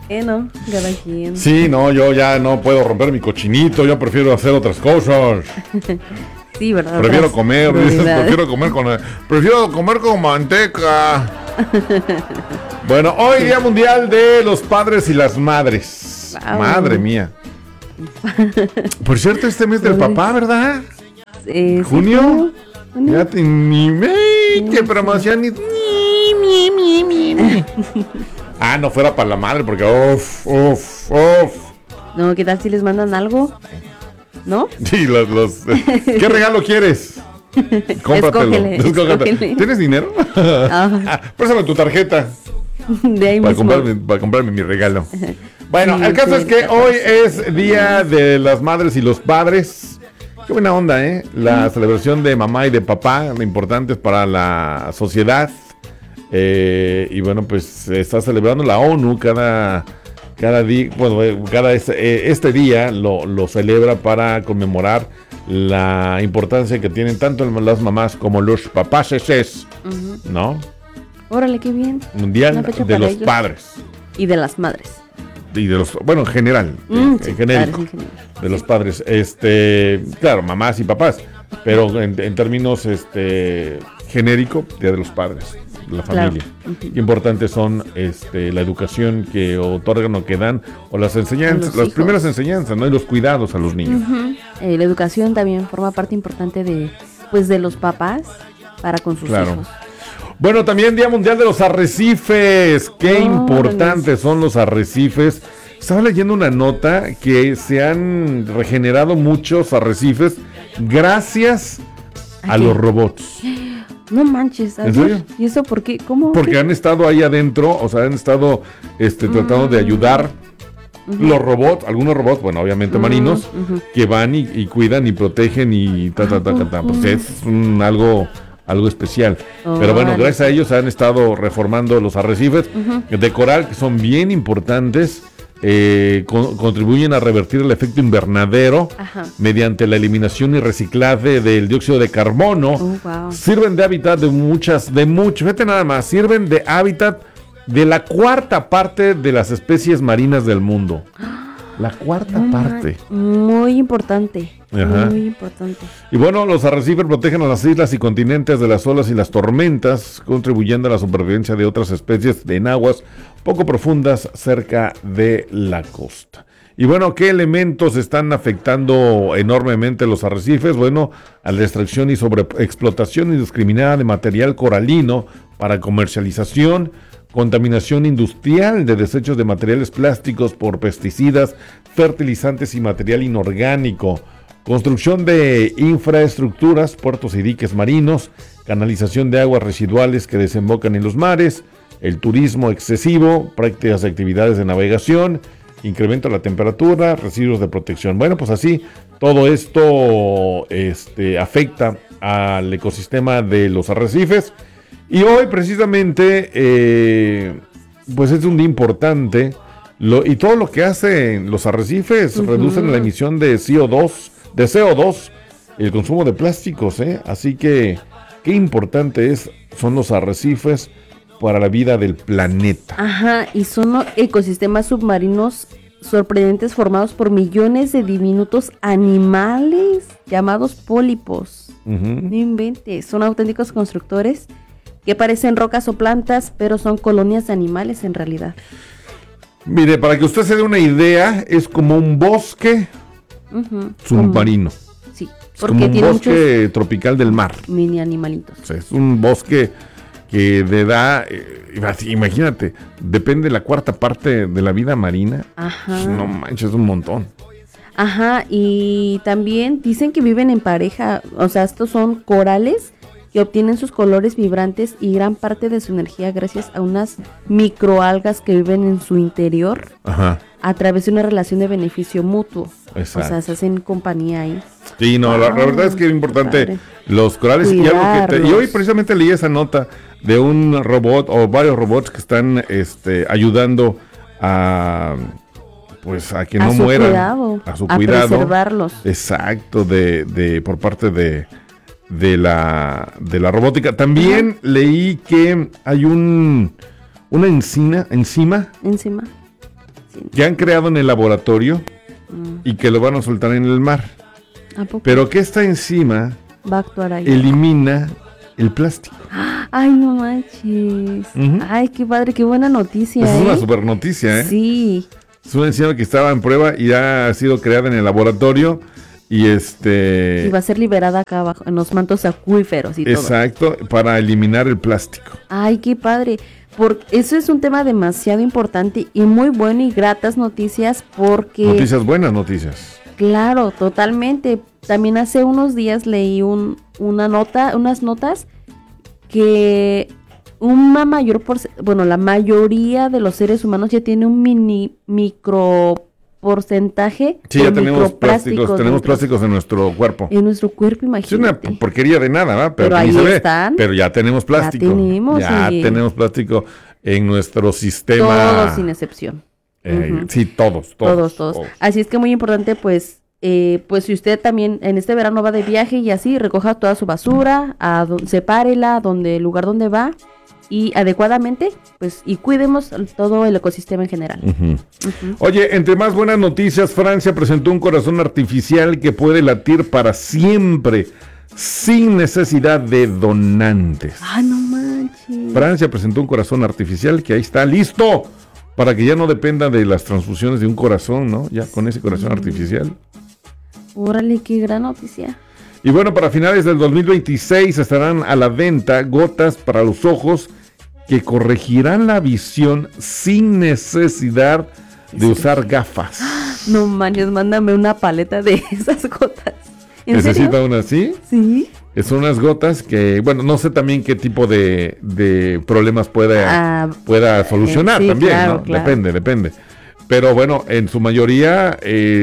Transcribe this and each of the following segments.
No, cada quien. Sí, no, yo ya no puedo romper mi cochinito, yo prefiero hacer otras cosas. Sí, ¿verdad? Prefiero comer, prefiero comer con manteca. Bueno, hoy Día Mundial de los Padres y las Madres. Wow. Madre mía. Por cierto, este mes del papá, ¿verdad? ¿Junio? Ya te qué promoción. Ah, no fuera para la madre, porque uf. No, ¿qué tal si les mandan algo? ¿No? Sí, ¿qué regalo quieres? Cómpratelo. Escógele. ¿Tienes dinero? Préstame tu tarjeta. De ahí mismo. Para comprarme mi regalo. Bueno, el caso es que hoy es Día de las Madres y los Padres. Qué buena onda, ¿eh? La celebración de mamá y de papá, lo importante es para la sociedad. Y bueno, pues se está celebrando la ONU cada día, bueno, este día lo celebra para conmemorar la importancia que tienen tanto las mamás como los papás, ¿no? Órale, qué bien. Mundial de los padres. Y de las madres. Y de los, bueno, en general, sí, genérico, de los padres, claro, mamás y papás, pero en términos genérico, Día de los Padres, de la familia. Claro. Qué importantes son la educación que otorgan o que dan, o las enseñanzas, las primeras enseñanzas, ¿no? Y los cuidados a los niños. La educación también forma parte importante de los papás para con sus hijos. Bueno, también Día Mundial de los Arrecifes. Qué importantes son los arrecifes. Estaba leyendo una nota que se han regenerado muchos arrecifes gracias a los robots. No manches. ¿En serio? ¿Y eso por qué? ¿Cómo? Porque han estado ahí adentro, o sea, han estestado tratando de ayudar los robots, algunos robots, bueno, obviamente marinos, que van y cuidan y protegen y pues es algo especial. Pero bueno, gracias a ellos han estado reformando los arrecifes de coral, que son bien importantes. Contribuyen a revertir el efecto invernadero mediante la eliminación y reciclaje del dióxido de carbono. Sirven de hábitat fíjate nada más, sirven de hábitat de la cuarta parte de las especies marinas del mundo. La cuarta parte. Muy importante. Muy importante. Y bueno, los arrecifes protegen a las islas y continentes de las olas y las tormentas, contribuyendo a la supervivencia de otras especies en aguas poco profundas cerca de la costa. Y bueno, ¿qué elementos están afectando enormemente los arrecifes? Bueno, a la extracción y sobreexplotación indiscriminada de material coralino para comercialización, contaminación industrial de desechos de materiales plásticos por pesticidas, fertilizantes y material inorgánico, construcción de infraestructuras, puertos y diques marinos, canalización de aguas residuales que desembocan en los mares, el turismo excesivo, prácticas de actividades de navegación, incremento de la temperatura, residuos de protección. Bueno, pues así, todo esto afecta al ecosistema de los arrecifes. Y hoy precisamente, pues es un día importante, y todo lo que hacen los arrecifes reducen la emisión de CO2, el consumo de plásticos, así que qué importante son los arrecifes para la vida del planeta. Y son ecosistemas submarinos sorprendentes formados por millones de diminutos animales llamados pólipos. No inventes, son auténticos constructores que parecen rocas o plantas, pero son colonias de animales en realidad. Mire, para que usted se dé una idea, es como un bosque submarino. Sí, es como un bosque tropical del mar. Mini animalitos. O sea, es un bosque que le da, imagínate, depende de la cuarta parte de la vida marina. Pues no manches, es un montón. Y también dicen que viven en pareja, o sea, estos son corales que obtienen sus colores vibrantes y gran parte de su energía gracias a unas microalgas que viven en su interior a través de una relación de beneficio mutuo. Exacto. O sea, se hacen compañía ahí. Sí, no, la verdad es que es importante los corales. Y hoy precisamente leí esa nota de un robot o varios robots que están ayudando a que no mueran, a su cuidado, preservarlos. Exacto, por parte de la robótica. También leí que hay una enzima que han creado en el laboratorio y que lo van a soltar en el mar. ¿A poco? Pero que esta enzima Va a actuar ahí. elimina el plástico. Ay, no manches. Ay, qué padre, qué buena noticia. Esa es una super noticia, ¿eh? Sí. Es una enzima que estaba en prueba y ha sido creada en el laboratorio y Y va a ser liberada acá abajo, en los mantos acuíferos y todo. exacto, para eliminar el plástico. Ay, qué padre. Eso es un tema demasiado importante y muy bueno y gratas noticias porque... Noticias buenas, noticias. Claro, totalmente. También hace unos días leí unas notas que la mayoría de los seres humanos ya tiene un micro porcentaje Sí, ya tenemos plásticos en nuestro cuerpo. En nuestro cuerpo, Es una imagínate. porquería de nada, ¿verdad? Pero ni ahí se ve. están. Pero ya tenemos plástico. Ya tenemos plástico en nuestro sistema. Todos sin excepción. Sí, todos. Todos. Así es que muy importante, pues si usted también en este verano va de viaje y así, recoja toda su basura, sepárela el lugar donde va y adecuadamente, pues, y cuidemos todo el ecosistema en general. Oye, entre más buenas noticias, Francia presentó un corazón artificial que puede latir para siempre, sin necesidad de donantes. Ah, no manches. Francia presentó un corazón artificial que ahí está listo para que ya no dependa de las transfusiones de un corazón, ¿no? Ya con ese corazón artificial. Órale, qué gran noticia. Y bueno, para finales del 2026 estarán a la venta gotas para los ojos que corregirán la visión sin necesidad de usar gafas. No manches, mándame una paleta de esas gotas. ¿En ¿Necesita serio? una así? Sí. Son unas gotas que, bueno, no sé también qué tipo de problemas pueda solucionar sí, también, claro, ¿no? claro. Depende. Pero bueno, en su mayoría,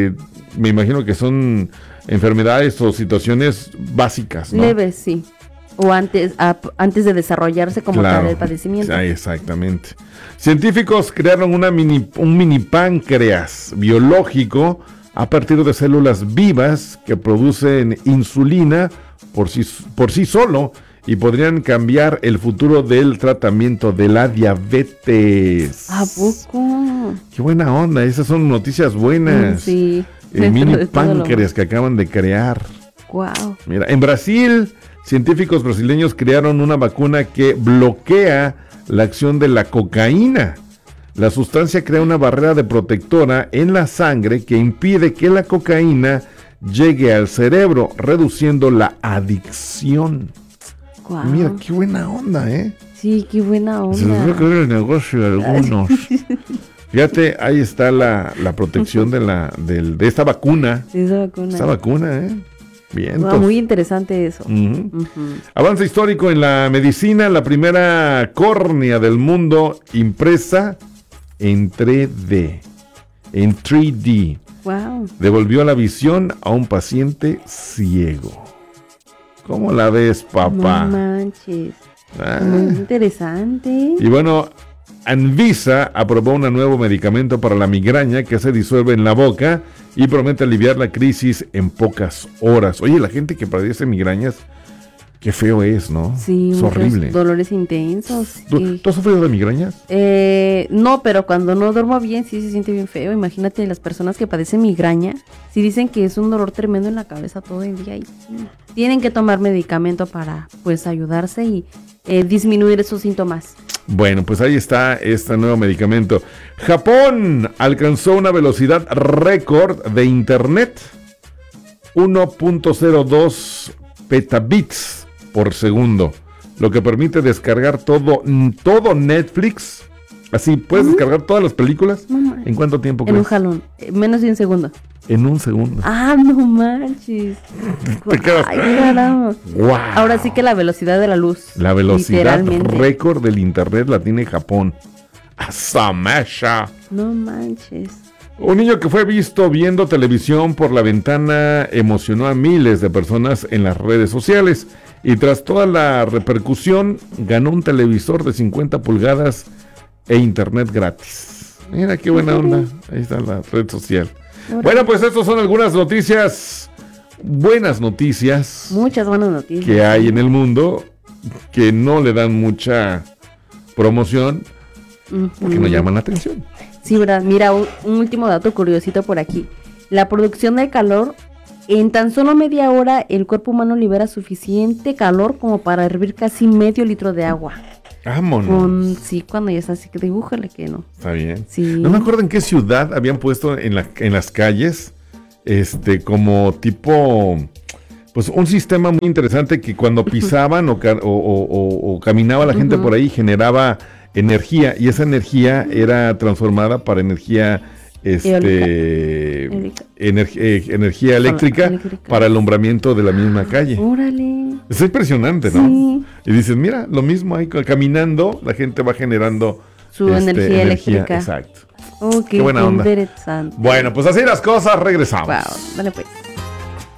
me imagino que son enfermedades o situaciones básicas, ¿no? Leves, sí. O antes de desarrollarse como tal el padecimiento. Sí, exactamente. Científicos crearon un mini páncreas biológico a partir de células vivas que producen insulina por sí solo y podrían cambiar el futuro del tratamiento de la diabetes. ¿A poco? Qué buena onda, esas son noticias buenas. Sí. El mini De todo lo páncreas que acaban de crear. Wow. Mira, en Brasil, científicos brasileños crearon una vacuna que bloquea la acción de la cocaína. La sustancia crea una barrera de protectora en la sangre que impide que la cocaína llegue al cerebro, reduciendo la adicción. Wow. Mira, qué buena onda, ¿eh? Sí, qué buena Se les va a onda. caer el negocio a algunos. Fíjate, ahí está la protección de esta vacuna. Esa vacuna. Esta vacuna, ¿eh? Bien. Wow, muy interesante eso. Avance histórico en la medicina, la primera córnea del mundo impresa en 3D. En 3D. Wow. Devolvió la visión a un paciente ciego. ¿Cómo la ves, papá? No manches. Ah. Muy interesante. Y bueno, Anvisa aprobó un nuevo medicamento para la migraña que se disuelve en la boca y promete aliviar la crisis en pocas horas. Oye, la gente que padece migrañas, qué feo es, ¿no? Sí, es muchos horrible. dolores intensos. ¿Tú has sufrido de migrañas? No, pero cuando no duermo bien sí se siente bien feo. Imagínate las personas que padecen migraña. Sí dicen que es un dolor tremendo en la cabeza todo el día y tienen que tomar medicamento para pues ayudarse y disminuir esos síntomas. Bueno, pues ahí está este nuevo medicamento. Japón alcanzó una velocidad récord de internet, 1.02 petabits por segundo, lo que permite descargar todo Netflix. Así, puedes descargar todas las películas. ¿En cuánto tiempo En un crees? jalón, menos de un segundo. En un segundo. Ah, no manches. Te quedas- Ay, caramba. ¡Wow! Ahora sí que la velocidad de la luz. La velocidad literalmente. récord del internet la tiene Japón. ¡Asamasha! No manches. Un niño que fue visto viendo televisión por la ventana emocionó a miles de personas en las redes sociales y tras toda la repercusión ganó un televisor de 50 pulgadas e internet gratis. Mira qué buena onda. Ahí está la red social. Bueno, pues estas son algunas noticias, buenas noticias Muchas buenas noticias. que hay en el mundo que no le dan mucha promoción porque no llaman la atención. Sí, ¿verdad? Mira, un último dato curiosito por aquí. La producción de calor, en tan solo media hora, el cuerpo humano libera suficiente calor como para hervir casi medio litro de agua. Vámonos. Sí, cuando ya está así, que dibújale que no. Está bien. Sí. No me acuerdo en qué ciudad habían puesto en las calles, como tipo, pues un sistema muy interesante que cuando pisaban o caminaba la gente por ahí generaba energía, y esa energía era transformada para energía energía eléctrica para el alumbramiento de la misma calle. Órale. Es impresionante, ¿no? Sí. Y dices, mira, lo mismo ahí caminando, la gente va generando su energía eléctrica. Exacto. Ok, qué buena onda. interesante. Bueno, pues así las cosas, regresamos. Wow, dale pues.